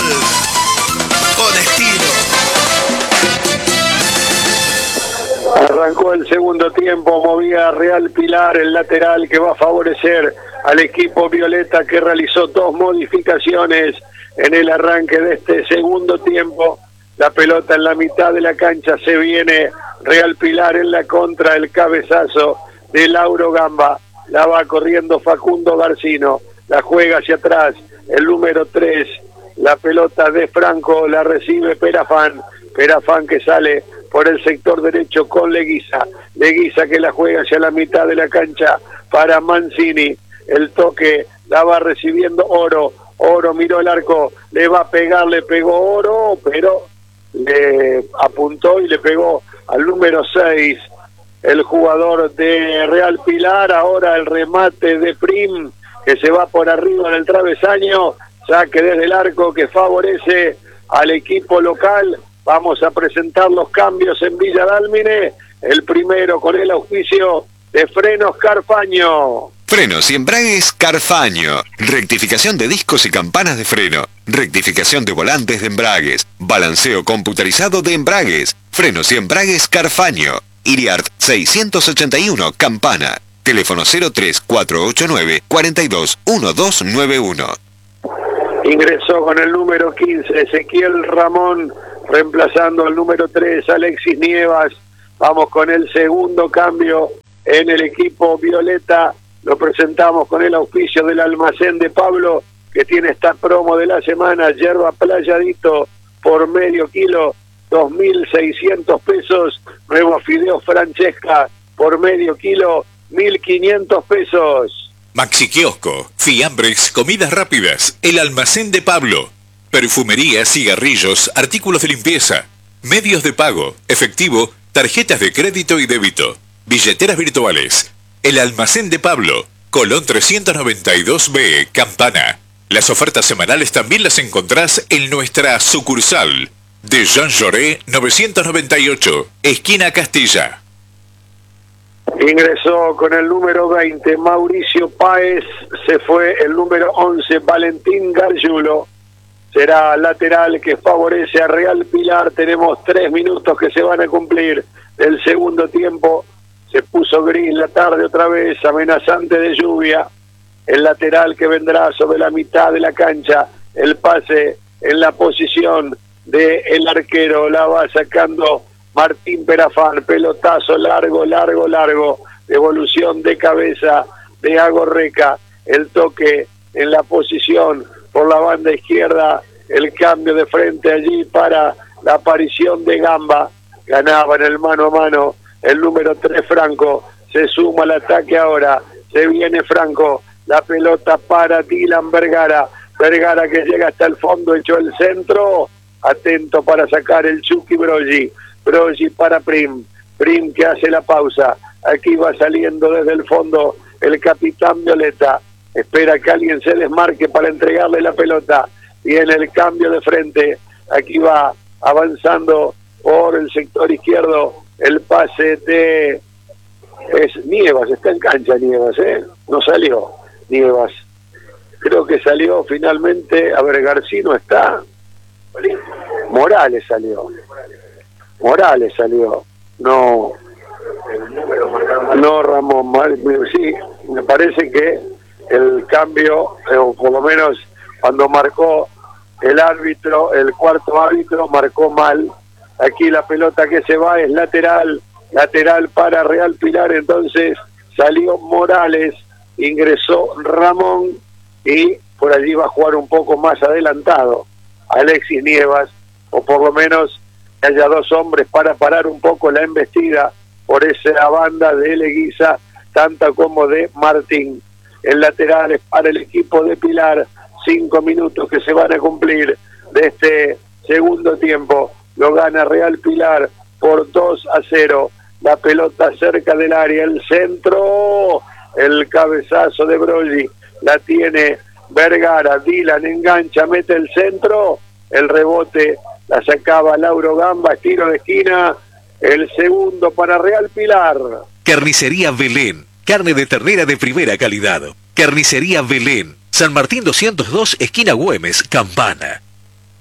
fútbol con estilo. Arrancó el segundo tiempo, movía Real Pilar, el lateral que va a favorecer al equipo violeta, que realizó 2 modificaciones en el arranque de este segundo tiempo. La pelota en la mitad de la cancha, se viene Real Pilar en la contra, el cabezazo de Lauro Gamba, la va corriendo Facundo Garcino, la juega hacia atrás, el número 3, la pelota de Franco, la recibe Perafán que sale por el sector derecho con Leguiza que la juega hacia la mitad de la cancha para Mancini, el toque la va recibiendo Oro miró el arco, le va a pegar, le pegó Oro, pero le apuntó y le pegó al número 6, el jugador de Real Pilar. Ahora el remate de Prim, que se va por arriba del travesaño, saque desde el arco que favorece al equipo local. Vamos a presentar los cambios en Villa Dálmine, el primero con el auspicio de Frenos Carfaño. Frenos y embragues Carfaño. Rectificación de discos y campanas de freno. Rectificación de volantes de embragues. Balanceo computarizado de embragues. Frenos y embragues Carfaño. Iriart 681 Campana. Teléfono 03489 421291. Ingresó con el número 15 Ezequiel Ramón, reemplazando al número 3 Alexis Nievas. Vamos con el segundo cambio en el equipo violeta. Lo presentamos con el auspicio del almacén de Pablo, que tiene esta promo de la semana: yerba Playadito por medio kilo, 2.600 pesos. Nuevos fideos Francesca por medio kilo, 1.500 pesos. Maxi Kiosco, fiambres, comidas rápidas, el almacén de Pablo. Perfumería, cigarrillos, artículos de limpieza, medios de pago, efectivo, tarjetas de crédito y débito, billeteras virtuales. El almacén de Pablo, Colón 392B, Campana. Las ofertas semanales también las encontrás en nuestra sucursal de Jean Jaurès 998, esquina Castilla. Ingresó con el número 20 Mauricio Páez, se fue el número 11 Valentín Gargiulo. Será lateral que favorece a Real Pilar. Tenemos 3 minutos que se van a cumplir del segundo tiempo. Se puso gris la tarde otra vez, amenazante de lluvia. El lateral que vendrá sobre la mitad de la cancha, el pase en la posición del arquero, la va sacando Martín Perafán, pelotazo largo, devolución de cabeza de Agorreca, el toque en la posición por la banda izquierda, el cambio de frente allí para la aparición de Gamba. Ganaba en el mano a mano el número 3 Franco, se suma al ataque ahora, se viene Franco, la pelota para Dylan Vergara que llega hasta el fondo, echó el centro, atento para sacar el Chucky Broggi para Prim que hace la pausa, aquí va saliendo desde el fondo el capitán Violeta, espera que alguien se desmarque para entregarle la pelota, viene el cambio de frente, aquí va avanzando por el sector izquierdo, el pase de Nievas, está en cancha Nievas, no salió Nievas, creo que salió finalmente, a ver, Garcino está, Morales salió, no Ramón, sí, me parece que el cambio, o por lo menos cuando marcó el árbitro, el cuarto árbitro, marcó mal. Aquí la pelota que se va es lateral para Real Pilar, entonces salió Morales, ingresó Ramón y por allí va a jugar un poco más adelantado Alexis Nievas, o por lo menos que haya 2 hombres para parar un poco la embestida por esa banda de Leguiza, tanto como de Martín. El lateral es para el equipo de Pilar, 5 minutos que se van a cumplir de este segundo tiempo. Lo gana Real Pilar por 2-0. La pelota cerca del área, el centro, el cabezazo de Broggi, la tiene Vergara, Dylan engancha, mete el centro, el rebote la sacaba Lauro Gamba, tiro de esquina, el segundo para Real Pilar. Carnicería Belén, carne de ternera de primera calidad. Carnicería Belén, San Martín 202, esquina Güemes, Campana.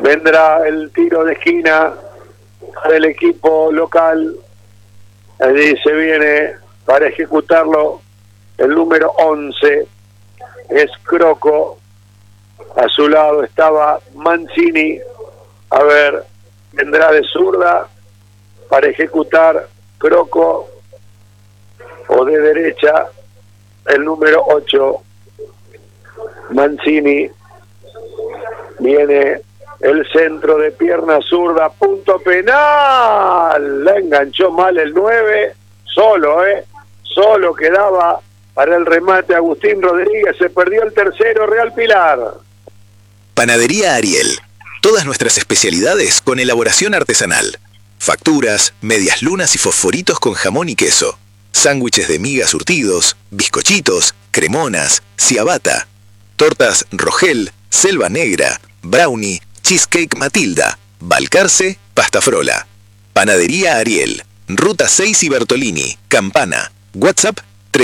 Vendrá el tiro de esquina del equipo local. Allí se viene para ejecutarlo el número 11. Es Croco. A su lado estaba Mancini. A ver, vendrá de zurda para ejecutar Croco, o de derecha el número 8, Mancini. Viene el centro de pierna zurda, punto penal. La enganchó mal el 9, solo quedaba para el remate Agustín Rodríguez. Se perdió el tercero, Real Pilar. Panadería Ariel. Todas nuestras especialidades con elaboración artesanal. Facturas, medias lunas y fosforitos con jamón y queso. Sándwiches de miga surtidos, bizcochitos, cremonas, ciabatta. Tortas Rogel, Selva Negra, Brownie, Cheesecake Matilda, Balcarce, Pasta Frola. Panadería Ariel. Ruta 6 y Bertolini, Campana. WhatsApp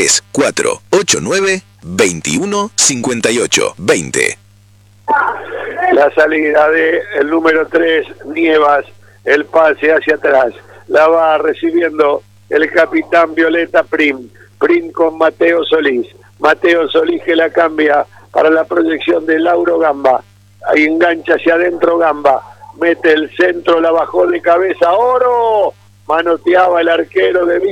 3489 21 58 20. La salida de el número 3, Nievas, el pase hacia atrás, la va recibiendo el capitán Violeta Prim con Mateo Solís que la cambia para la proyección de Lauro Gamba, ahí engancha hacia adentro Gamba, mete el centro, la bajó de cabeza, Oro, manoteaba el arquero de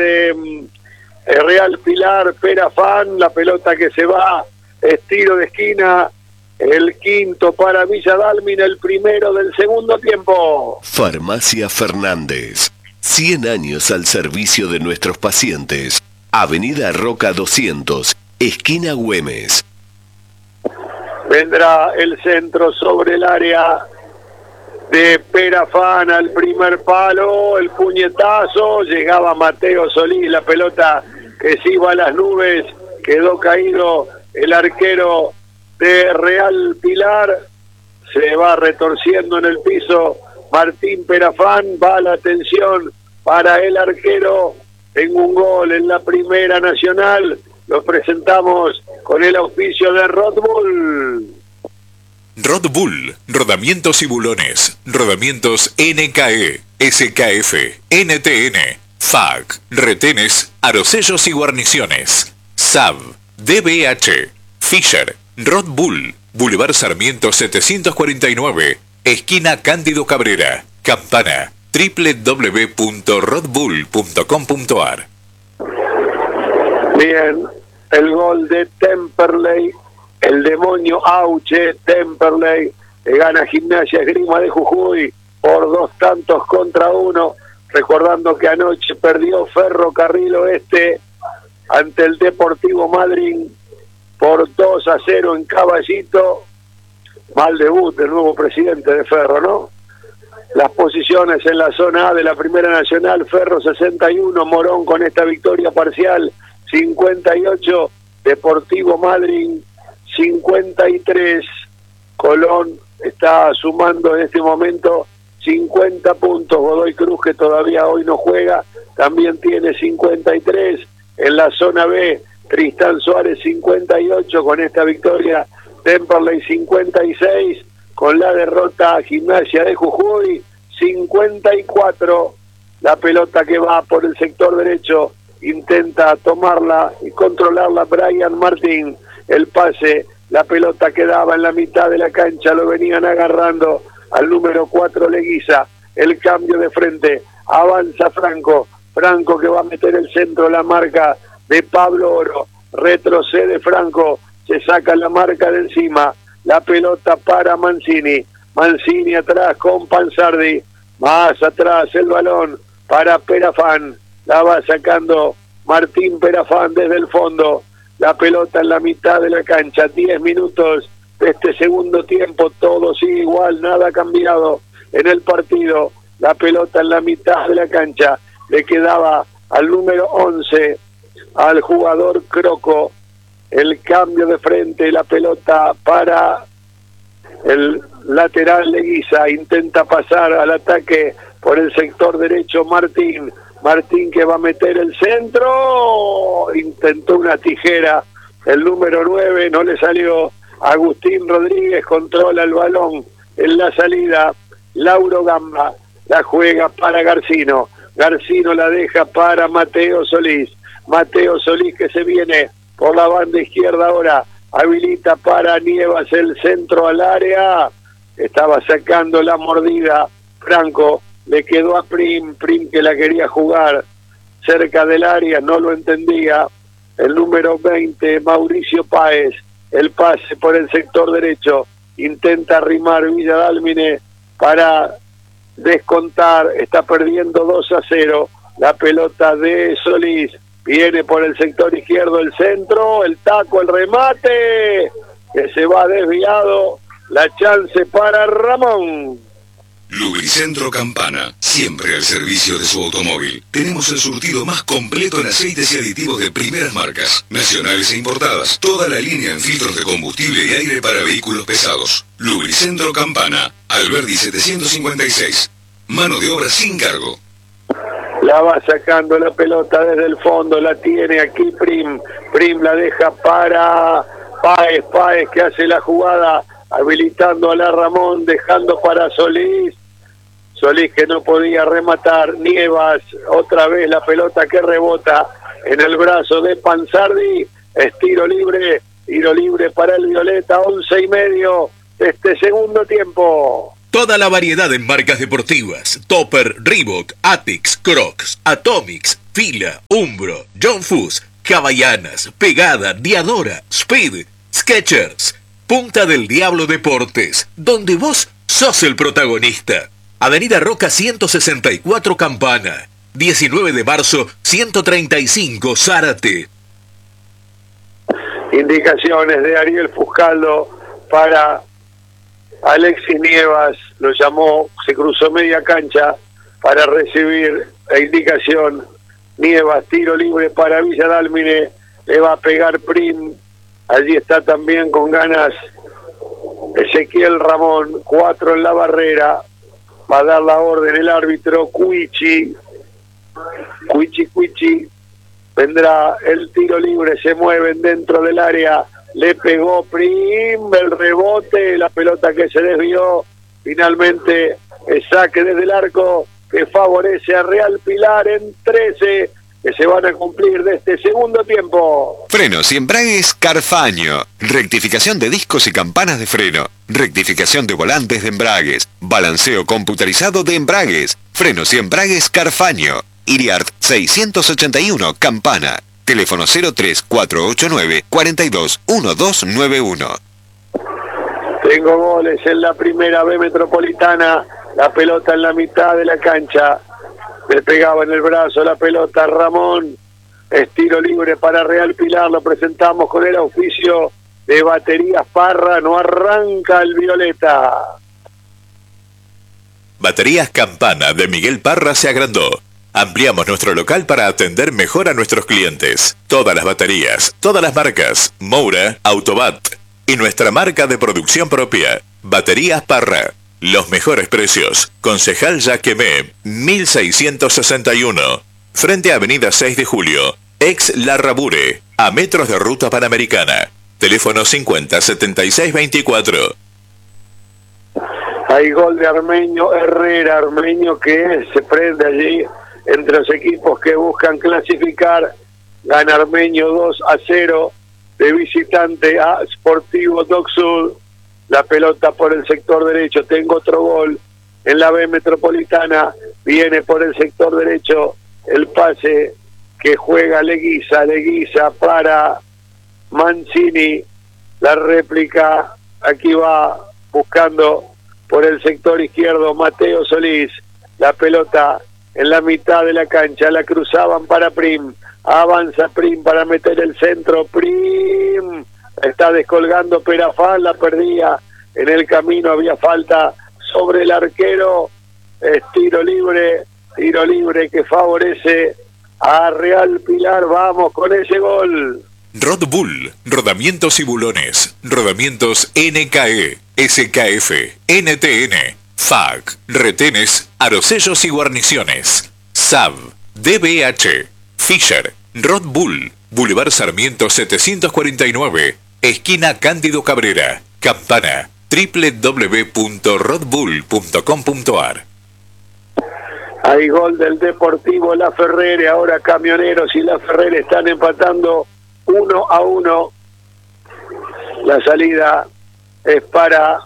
Real Pilar, Perafán, la pelota que se va, estilo de esquina, el quinto para Villa Dálmine, el primero del segundo tiempo. Farmacia Fernández, 100 años al servicio de nuestros pacientes. Avenida Roca 200, esquina Güemes. Vendrá el centro sobre el área de Perafán al primer palo, el puñetazo, llegaba Mateo Solís, la pelota que se iba a las nubes, quedó caído el arquero de Real Pilar, se va retorciendo en el piso Martín Perafán, va la atención para el arquero. Tengo un gol en la Primera Nacional, lo presentamos con el auspicio de Red Bull. Red Bull, rodamientos y bulones, rodamientos NKE, SKF, NTN, FAC, retenes, arosellos y guarniciones, SAB, DBH, Fisher, Red Bull, Boulevard Sarmiento 749, esquina Cándido Cabrera, Campana, www.redbull.com.ar. Bien, el gol de Temperley, el demonio Auche, Temperley, le gana Gimnasia Esgrima de Jujuy por 2-1, recordando que anoche perdió Ferrocarril Oeste ante el Deportivo Madryn por 2-0 en Caballito. Mal debut del nuevo presidente de Ferro, ¿no? Las posiciones en la zona A de la Primera Nacional: Ferro 61, Morón con esta victoria parcial 58, Deportivo Madryn 53, Colón está sumando en este momento 50 puntos, Godoy Cruz, que todavía hoy no juega, también tiene 53, en la zona B Tristán Suárez 58 con esta victoria, Temperley 56, con la derrota Gimnasia de Jujuy 54, la pelota que va por el sector derecho, intenta tomarla y controlarla Brian Martín, el pase, la pelota quedaba en la mitad de la cancha, lo venían agarrando al número 4 Leguiza, el cambio de frente, avanza Franco que va a meter el centro, la marca de Pablo Oro, retrocede Franco, se saca la marca de encima, la pelota para Mancini atrás con Pansardi, más atrás el balón para Perafán, la va sacando Martín Perafán desde el fondo, la pelota en la mitad de la cancha, 10 minutos de este segundo tiempo, todo sigue igual, nada ha cambiado en el partido, la pelota en la mitad de la cancha, le quedaba al número 11, al jugador Croco, el cambio de frente, la pelota para el lateral Leguiza, intenta pasar al ataque por el sector derecho Martín que va a meter el centro, intentó una tijera, el número 9, no le salió, Agustín Rodríguez controla el balón, En la salida, Lauro Gamba la juega para Garcino. Garcino la deja para Mateo Solís. Mateo Solís que se viene por la banda izquierda ahora. Habilita para Nievas el centro al área. Estaba sacando la mordida. Franco le quedó a Prim que la quería jugar cerca del área, no lo entendía. El número 20, Mauricio Páez, el pase por el sector derecho. Intenta arrimar Villa Dálmine para descontar. Está perdiendo 2-0. La pelota de Solís. Viene por el sector izquierdo el centro, el taco, el remate, que se va desviado, la chance para Ramón. Lubricentro Campana, siempre al servicio de su automóvil. Tenemos el surtido más completo en aceites y aditivos de primeras marcas, nacionales e importadas. Toda la línea en filtros de combustible y aire para vehículos pesados. Lubricentro Campana, Alberdi 756. Mano de obra sin cargo. La va sacando la pelota desde el fondo, la tiene aquí Prim la deja para Páez que hace la jugada, habilitando a la Ramón, dejando para Solís que no podía rematar. Nievas, otra vez la pelota que rebota en el brazo de Panzardi, es tiro libre para el Violeta, 11:30 de este segundo tiempo. Toda la variedad en marcas deportivas: Topper, Reebok, Atix, Crocs, Atomics, Fila, Umbro, John Fuss, Havaianas, Pegada, Diadora, Speed, Skechers. Punta del Diablo Deportes, donde vos sos el protagonista. Avenida Roca 164 Campana, 19 de marzo 135 Zárate. Indicaciones de Ariel Fuscaldo para Alexis Nievas, lo llamó, se cruzó media cancha para recibir la indicación. Nievas, tiro libre para Villa Dálmine, le va a pegar Prim, allí está también con ganas Ezequiel Ramón, 4 en la barrera, va a dar la orden el árbitro Cuichi, vendrá el tiro libre, se mueven dentro del área. Le pegó Prim, el rebote, la pelota que se desvió, finalmente el saque desde el arco que favorece a Real Pilar en 13 que se van a cumplir de este segundo tiempo. Frenos y embragues Carfaño. Rectificación de discos y campanas de freno. Rectificación de volantes de embragues. Balanceo computarizado de embragues. Frenos y embragues Carfaño. Iriart 681 Campana. Teléfono 03489 421291. Tengo goles en la primera B Metropolitana. La pelota en la mitad de la cancha. Le pegaba en el brazo la pelota Ramón. Es tiro libre para Real Pilar. Lo presentamos con el auspicio de Baterías Parra. No arranca el Violeta. Baterías Campana de Miguel Parra se agrandó. Ampliamos nuestro local para atender mejor a nuestros clientes. Todas las baterías, todas las marcas, Moura, Autobat y nuestra marca de producción propia, Baterías Parra. Los mejores precios. Concejal Yaquemé, 1661. Frente a Avenida 6 de Julio, ex Larrabure, a metros de Ruta Panamericana. Teléfono 507624. Hay gol de Armenio Herrera, Armenio que se prende allí entre los equipos que buscan clasificar. Gana Armenio 2-0 de visitante a Sportivo Dock Sud. La pelota por el sector derecho. Tengo otro gol en la B Metropolitana. Viene por el sector derecho el pase que juega Leguiza para Mancini. La réplica aquí va buscando por el sector izquierdo Mateo Solís. La pelota en la mitad de la cancha, la cruzaban para Prim, avanza Prim para meter el centro, Prim está descolgando Perafán, la perdía en el camino, había falta sobre el arquero, es tiro libre que favorece a Real Pilar. Vamos con ese gol. Rod Bull, rodamientos y bulones, rodamientos NKE, SKF, NTN, FAC, retenes, arosellos y guarniciones, SAB, DBH, Fisher, Rod Bull, Boulevard Sarmiento 749, esquina Cándido Cabrera, Campana, www.rodbull.com.ar. Hay gol del Deportivo La Ferrere, ahora Camioneros y La Ferrere están empatando 1-1. La salida es para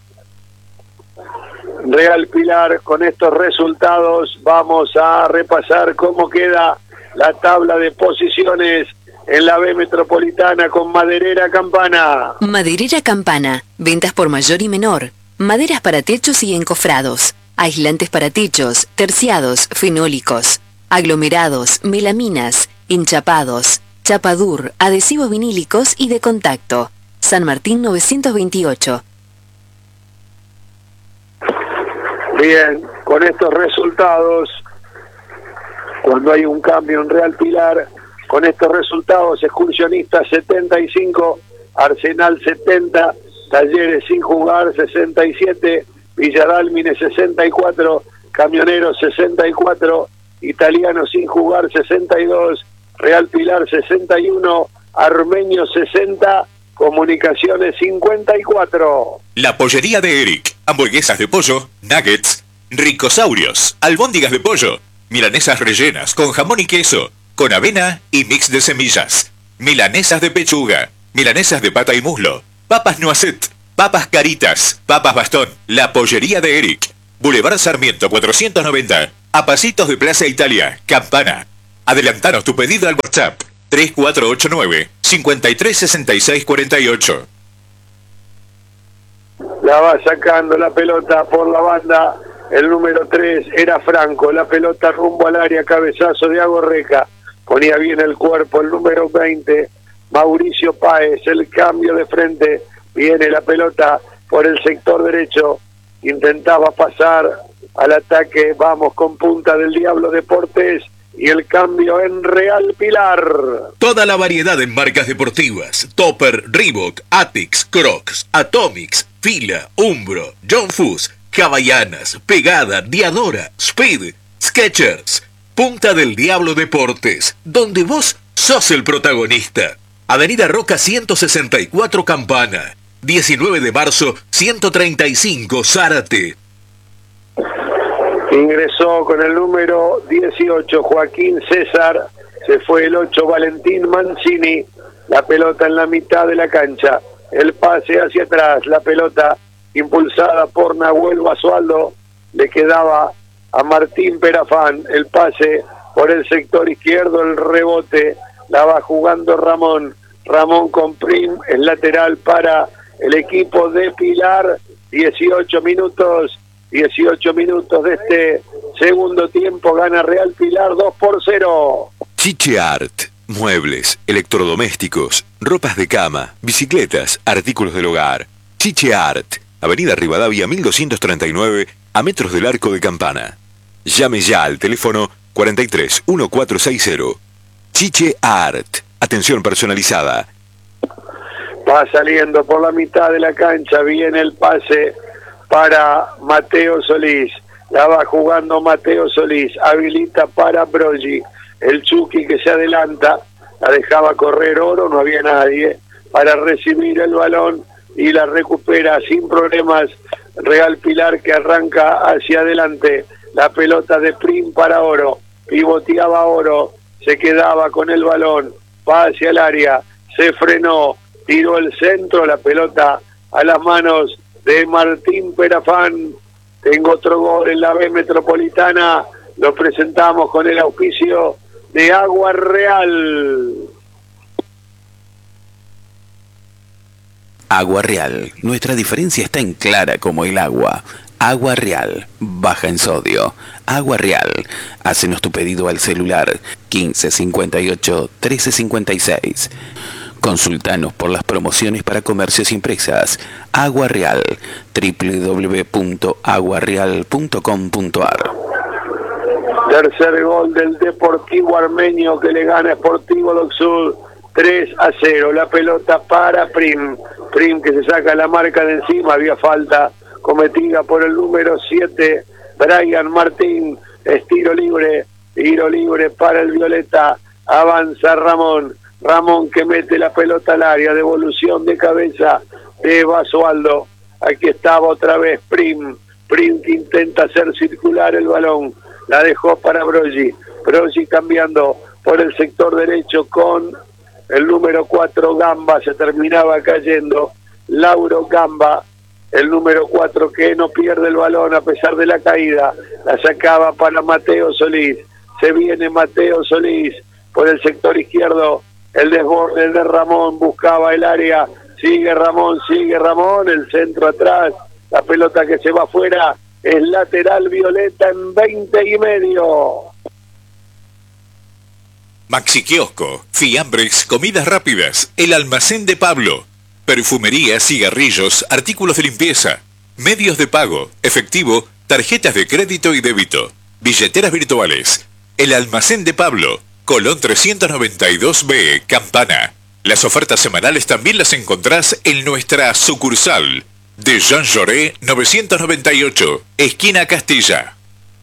Real Pilar. Con estos resultados vamos a repasar cómo queda la tabla de posiciones en la B Metropolitana con Maderera Campana. Maderera Campana, ventas por mayor y menor, maderas para techos y encofrados, aislantes para techos, terciados, fenólicos, aglomerados, melaminas, enchapados, chapadur, adhesivos vinílicos y de contacto. San Martín 928. Bien, con estos resultados, cuando hay un cambio en Real Pilar, con estos resultados, Excursionistas 75, Arsenal 70, Talleres sin jugar 67, Villadálmine 64, Camioneros 64, Italiano sin jugar 62, Real Pilar 61, Armenio 60, Comunicaciones 54. La pollería de Eric. Hamburguesas de pollo, nuggets, ricosaurios, albóndigas de pollo, milanesas rellenas con jamón y queso, con avena y mix de semillas, milanesas de pechuga, milanesas de pata y muslo, papas noisette, papas caritas, papas bastón. La pollería de Eric. Boulevard Sarmiento 490, a pasitos de Plaza Italia, Campana. Adelantanos tu pedido al WhatsApp 3489-536648. La va sacando la pelota por la banda, el número 3 era Franco, la pelota rumbo al área, cabezazo de Agorreca, ponía bien el cuerpo, el número 20, Mauricio Páez, el cambio de frente, viene la pelota por el sector derecho, intentaba pasar al ataque, vamos con Punta del Diablo Deportes, y el cambio en Real Pilar. Toda la variedad en marcas deportivas: Topper, Reebok, Atix, Crocs, Atomics, Fila, Umbro, John Fuss, Havaianas, Pegada, Diadora, Speed, Skechers. Punta del Diablo Deportes, donde vos sos el protagonista. Avenida Roca 164 Campana, 19 de marzo 135 Zárate. Ingresó con el número 18 Joaquín César, se fue el 8 Valentín Mancini, la pelota en la mitad de la cancha, el pase hacia atrás, la pelota impulsada por Nahuel Basualdo, le quedaba a Martín Perafán, el pase por el sector izquierdo, el rebote, la va jugando Ramón con Prim, el lateral para el equipo de Pilar, 18 minutos de este segundo tiempo, gana Real Pilar 2-0. Chiche Art. Muebles, electrodomésticos, ropas de cama, bicicletas, artículos del hogar. Chiche Art. Avenida Rivadavia 1239, a metros del Arco de Campana. Llame ya al teléfono 43 1460. Chiche Art. Atención personalizada. Va saliendo por la mitad de la cancha, viene el pase para Mateo Solís, la va jugando Mateo Solís, habilita para Broggi, el Chucky que se adelanta, la dejaba correr Oro, no había nadie, para recibir el balón y la recupera sin problemas Real Pilar, que arranca hacia adelante, la pelota de Prim para Oro, pivoteaba Oro, se quedaba con el balón, va hacia el área, se frenó, tiró el centro, la pelota a las manos de Martín Perafán. Tengo otro gol en la B Metropolitana, lo presentamos con el auspicio de Agua Real. Agua Real, nuestra diferencia está en clara como el agua. Agua Real, baja en sodio. Agua Real, hácenos tu pedido al celular 1558 1356. Consultanos por las promociones para comercios impresas. Agua Real, www.aguareal.com.ar. Tercer gol del Deportivo Armenio, que le gana a Sportivo Docsud 3-0. La pelota para Prim que se saca la marca de encima, había falta cometida por el número 7 Brian Martín. Es tiro libre para el Violeta. Avanza Ramón que mete la pelota al área, devolución de cabeza de Basualdo, Aquí estaba otra vez Prim que intenta hacer circular el balón, la dejó para Broggi cambiando por el sector derecho con el número 4 Gamba, se terminaba cayendo Lauro Gamba, el número 4 que no pierde el balón a pesar de la caída, la sacaba para Mateo Solís, se viene Mateo Solís por el sector izquierdo, el desborde de Ramón, buscaba el área, sigue Ramón, el centro atrás, la pelota que se va afuera, es lateral violeta en 20:30. Maxi Kiosco, fiambres, comidas rápidas, el almacén de Pablo, perfumería, cigarrillos, artículos de limpieza, medios de pago, efectivo, tarjetas de crédito y débito, billeteras virtuales, el almacén de Pablo, Colón 392B, Campana. Las ofertas semanales también las encontrás en nuestra sucursal de Jean Jaurès 998, esquina Castilla.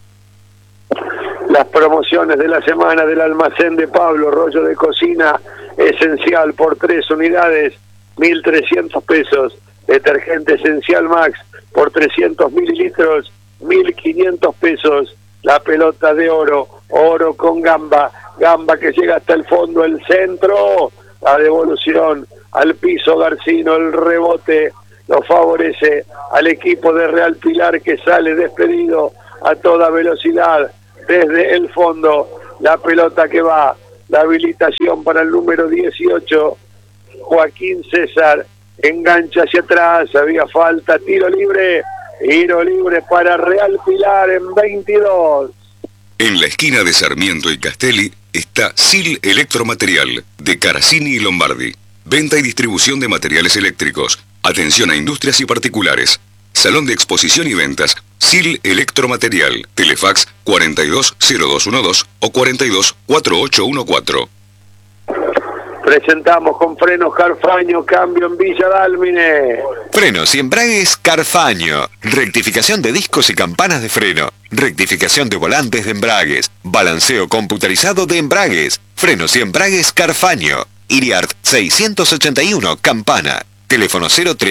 Las promociones de la semana del almacén de Pablo, rollo de cocina esencial por 3 unidades, 1.300 pesos. Detergente esencial Max por 300 mililitros, 1.500 pesos. La pelota de oro con Gamba que llega hasta el fondo, el centro, la devolución al piso Garcino, el rebote lo favorece al equipo de Real Pilar que sale despedido a toda velocidad desde el fondo. La pelota que va, la habilitación para el número 18, Joaquín César, engancha hacia atrás, había falta, tiro libre para Real Pilar en 22. En la esquina de Sarmiento y Castelli está SIL Electromaterial, de Caracini y Lombardi. Venta y distribución de materiales eléctricos. Atención a industrias y particulares. Salón de exposición y ventas. SIL Electromaterial. Telefax 420212 o 424814. Presentamos con frenos Carfaño, cambio en Villa Dálmine. Frenos y embragues Carfaño. Rectificación de discos y campanas de freno. Rectificación de volantes de embragues. Balanceo computarizado de embragues. Frenos y embragues Carfaño. Iriart 681, Campana. Teléfono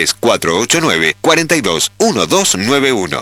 03489 421291.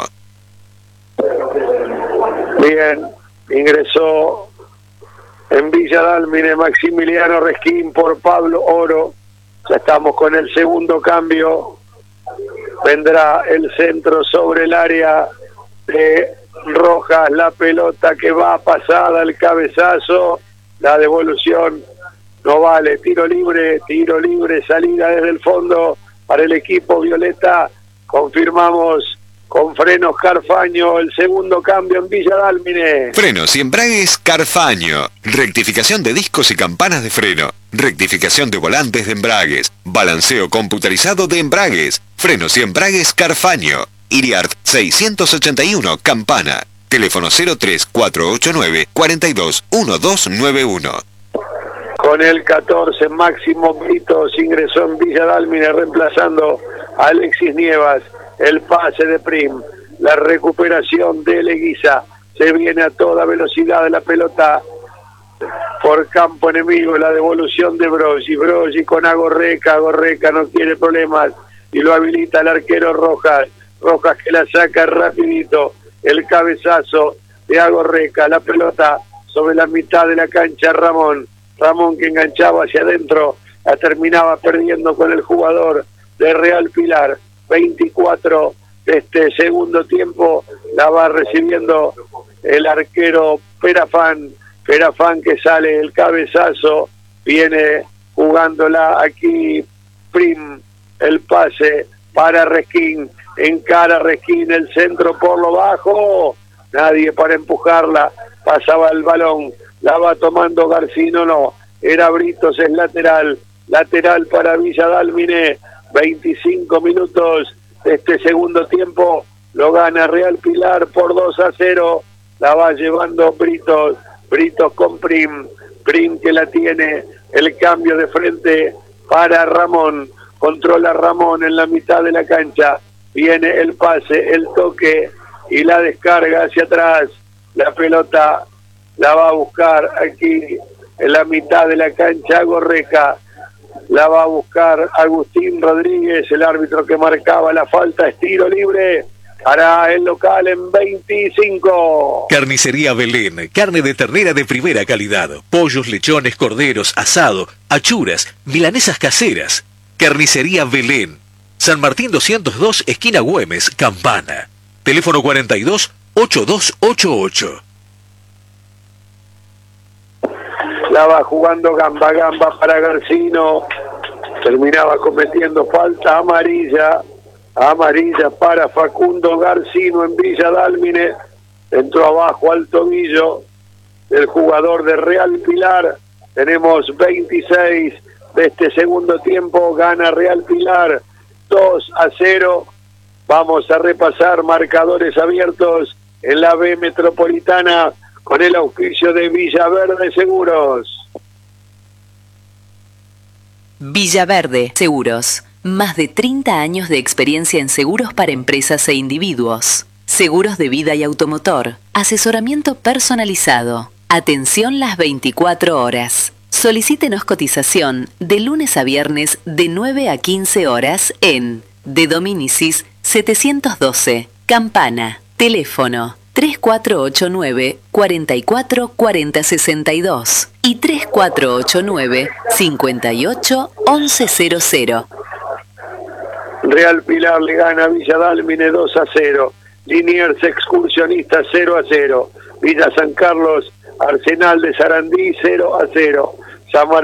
Bien, ingresó en Villa Dálmine Maximiliano Resquín por Pablo Oro. Ya estamos con el segundo cambio. Vendrá el centro sobre el área de Rojas, la pelota que va pasada, el cabezazo, la devolución no vale, tiro libre, salida desde el fondo para el equipo violeta. Confirmamos con frenos Carfaño el segundo cambio en Villa Dálmine. Frenos y embragues Carfaño. Rectificación de discos y campanas de freno. Rectificación de volantes de embragues. Balanceo computarizado de embragues. Frenos y embragues Carfaño. Iriart 681, Campana. Teléfono 03489 421291. Con el 14, Máximo Britos ingresó en Villa Dálmine reemplazando a Alexis Nievas. El pase de Prim, la recuperación de Leguiza. Se viene a toda velocidad de la pelota por campo enemigo. La devolución de Broggi con Agorreca no quiere problemas y lo habilita el arquero Rojas que la saca rapidito. El cabezazo de Agorreca, la pelota sobre la mitad de la cancha. Ramón que enganchaba hacia adentro, la terminaba perdiendo con el jugador de Real Pilar. 24 de este segundo tiempo, la va recibiendo el arquero Perafán que sale, el cabezazo, viene jugándola aquí Prim, el pase para Resquín, encara Resquín, el centro por lo bajo, nadie para empujarla, pasaba el balón, la va tomando Garcino, no, era Britos, es lateral para Villa Dálmine. 25 minutos de este segundo tiempo, lo gana Real Pilar por 2-0, la va llevando Britos con Prim que la tiene, el cambio de frente para Ramón, controla Ramón en la mitad de la cancha, viene el pase, el toque y la descarga hacia atrás, la pelota la va a buscar aquí en la mitad de la cancha Gorreca, La va a buscar Agustín Rodríguez, el árbitro que marcaba la falta, es tiro libre. Hará el local en 25. Carnicería Belén, carne de ternera de primera calidad, pollos, lechones, corderos, asado, achuras, milanesas caseras. Carnicería Belén, San Martín 202, esquina Güemes, Campana. Teléfono 42-8288. La va jugando Gamba para Garcino. Terminaba cometiendo falta amarilla para Facundo Garcino en Villa Dálmine. Entró abajo al tobillo del jugador de Real Pilar. Tenemos 26 de este segundo tiempo. Gana Real Pilar 2-0. Vamos a repasar marcadores abiertos en la B Metropolitana con el auspicio de Villaverde Seguros. Villaverde Seguros. Más de 30 años de experiencia en seguros para empresas e individuos. Seguros de vida y automotor. Asesoramiento personalizado. Atención las 24 horas. Solicítenos cotización de lunes a viernes de 9 a 15 horas en De Dominicis 712, Campana. Teléfono 3489 44 40 62 y 3489 58 1100. Real Pilar le gana a Villa Dálmine 2-0. Liniers Excursionista 0-0. Villa San Carlos, Arsenal de Sarandí 0-0. San Martín